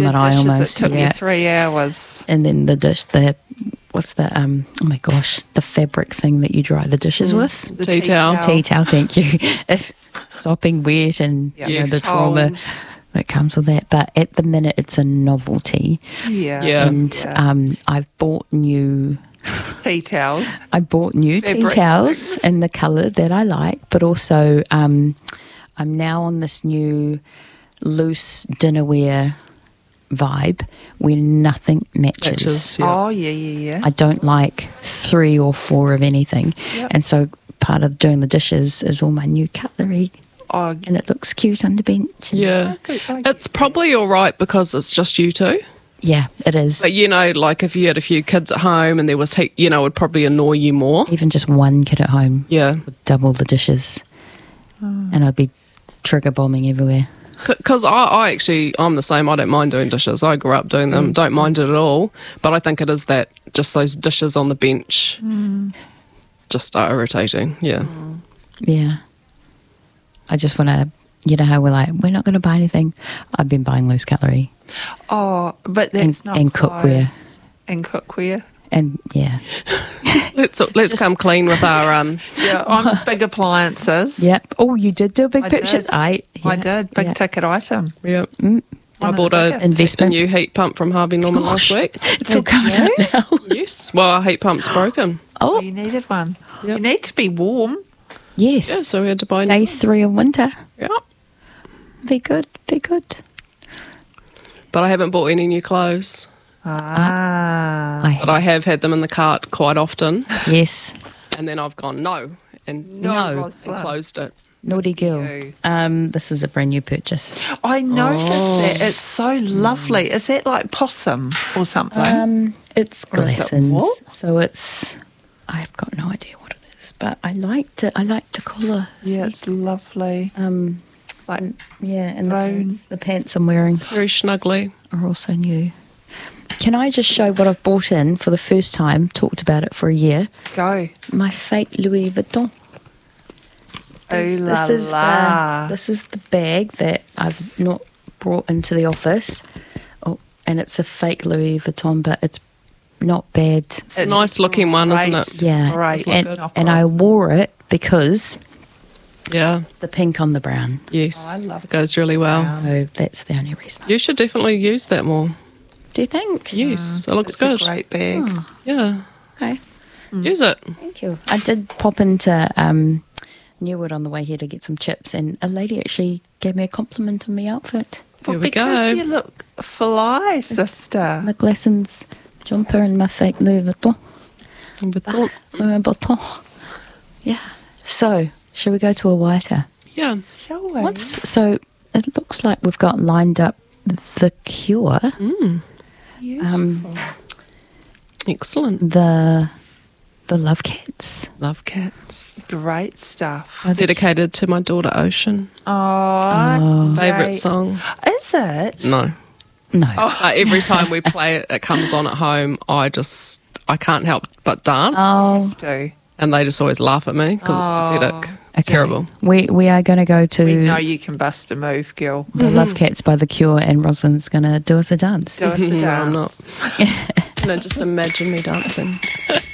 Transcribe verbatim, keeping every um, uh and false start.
your marae dishes, almost. It took yeah. you three hours. And then the dish, the what's the um? Oh my gosh, the fabric thing that you dry the dishes Mm. with. The Tea towel. Tea towel, thank you. It's sopping wet and Yeah. you know, Yes. the trauma Cold. that comes with that. But at the minute, it's a novelty, Yeah. Yeah. and Yeah. um, I've bought new. Tea towels. I bought new tea Fabric towels things. in the colour that I like, but also um, I'm now on this new loose dinnerware vibe where nothing matches. Matches. Yeah. Oh, yeah, yeah, yeah. I don't like three or four of anything. Yep. And so part of doing the dishes is all my new cutlery Oh, and it looks cute on the bench. And Yeah. good, I It's probably all right because it's just you two. yeah, it is. But, you know, like if you had a few kids at home and there was heat, you know, it would probably annoy you more. Even just one kid at home Yeah. would double the dishes and I'd be trigger bombing everywhere. Because I, I actually, I'm the same. I don't mind doing dishes. I grew up doing them. Don't mind it at all. But I think it is that just those dishes on the bench just are irritating. Yeah. Yeah. I just want to, you know how we're like, we're not going to buy anything. I've been buying loose cutlery. oh, but that's And- not and cookware. clothes. And cookware. And yeah. Let's let's come clean with our um. Yeah, on big appliances. Yep. Oh, you did do a big I purchase? did. I, I yeah, did. Big yeah. ticket item. Yeah. Mm. One I of bought the a, biggest. a Investment. new heat pump from Harvey Norman Gosh. last week. It's all coming out now. Yes. Well, our heat pump's broken. Oh, You needed one. Yep. You need to be warm. yes. Yeah, so we had to buy. Day three of winter. Yeah. Very good. Very good. But I haven't bought any new clothes. Ah. I, But I have had them in the cart quite often, yes. and then I've gone no and No. and Rosalind. closed it. Naughty girl. you. Um, this is a brand new purchase. I noticed Oh. that. It's so lovely. Is that like possum or something? Um, it's Or is it glissons. what? So it's. I've got no idea what it is, but I like to. I like to colour. yeah, it's lovely. Um, Like yeah, and the Brown. pants, the pants I'm wearing Very snuggly. are also new. Can I just show what I've bought in for the first time? Talked about it for a year. go. My fake Louis Vuitton. This, Ooh this la is la. the this is the bag that I've not brought into the office. Oh, and it's a fake Louis Vuitton, but it's not bad. It's a nice looking one, isn't great. it? Yeah, Right. and, Good. and I wore it because Yeah. the pink on the brown. Yes. Oh, I love it. Goes really well. brown. So that's the only reason. You should definitely use that more. Do you think? Yes, it looks It's good. a great bag. Oh, Yeah. okay. Use it. Thank you. I did pop into um, Newwood on the way here to get some chips, and a lady actually gave me a compliment on my outfit. Here Well, we because go. you look fly, sister. My Glassons jumper and my fake Louis Vuitton. With the- Louis Vuitton. Yeah. So, shall we go to a whiter? Yeah. Shall we? What's so? It looks like we've got lined up the Cure, um, Excellent. the the Love Cats. Love cats. great stuff? Are they- Dedicated to my daughter Ocean. Oh, Favourite song? Is it? No. No. Uh, every time we play it, it comes on at home. I just I can't help but dance, Oh, Do. and they just always laugh at me because it's pathetic. It's okay. terrible. We we are going to go to We know you can bust a move, girl. the Love Cats by the Cure, and Rosalind's going to do us a dance. Do us a No, dance. I'm not. No, just imagine me dancing.